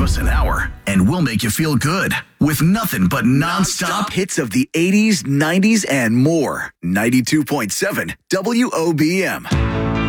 $10 an hour, and we'll make you feel good with nothing but nonstop hits of the 80s, 90s, and more. 92.7 WOBM.